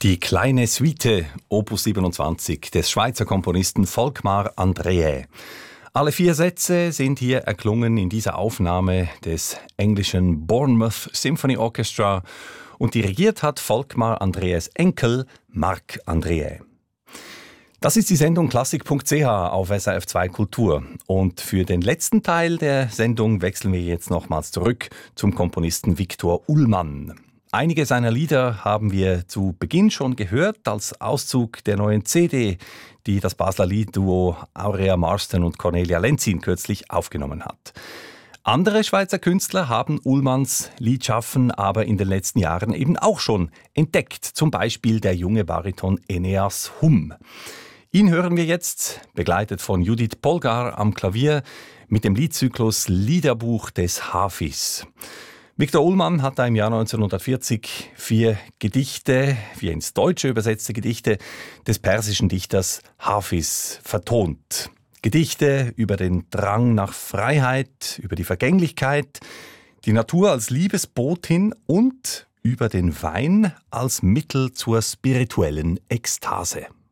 Die kleine Suite, Opus 27, des Schweizer Komponisten Volkmar Andreae. Alle 4 Sätze sind hier erklungen in dieser Aufnahme des englischen Bournemouth Symphony Orchestra und dirigiert hat Volkmar Andreaes Enkel Marc Andreae. Das ist die Sendung klassik.ch auf SRF 2 Kultur. Und für den letzten Teil der Sendung wechseln wir jetzt nochmals zurück zum Komponisten Viktor Ullmann. Einige seiner Lieder haben wir zu Beginn schon gehört, als Auszug der neuen CD, die das Basler Liedduo Aurea Marston und Cornelia Lenzin kürzlich aufgenommen hat. Andere Schweizer Künstler haben Ullmanns Liedschaffen aber in den letzten Jahren eben auch schon entdeckt. Zum Beispiel der junge Bariton Eneas Humm. Ihn hören wir jetzt, begleitet von Judith Polgar am Klavier, mit dem Liedzyklus Liederbuch des Hafis. Viktor Ullmann hat im Jahr 1940 4 ins Deutsche übersetzte Gedichte des persischen Dichters Hafis vertont. Gedichte über den Drang nach Freiheit, über die Vergänglichkeit, die Natur als Liebesbotin und über den Wein als Mittel zur spirituellen Ekstase.